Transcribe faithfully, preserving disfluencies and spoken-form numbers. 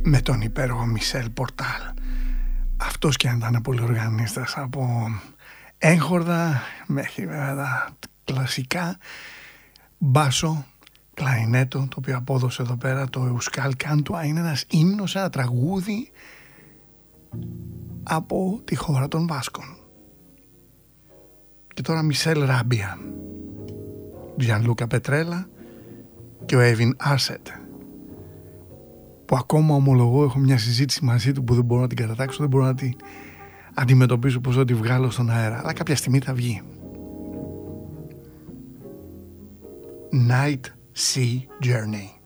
με τον υπέροχο Μισελ Πορτάλ. Αυτός και αν ήταν πολυοργανίστας, από έγχορδα μέχρι βέβαια τα κλασικά, μπάσο, κλαρινέτο, το οποίο απόδοσε εδώ πέρα το Euskal Kantua. Είναι ένας ύμνος, ένα τραγούδι από τη χώρα των Βάσκων. Και τώρα Μισελ Ράμπια, Γιανλούκα Πετρέλα και ο Έβιν Άρσετ, που ακόμα ομολογώ έχω μια συζήτηση μαζί του που δεν μπορώ να την κατατάξω, δεν μπορώ να την αντιμετωπίσω, πώς θα τη βγάλω στον αέρα, αλλά κάποια στιγμή θα βγει. Night Sea Journey.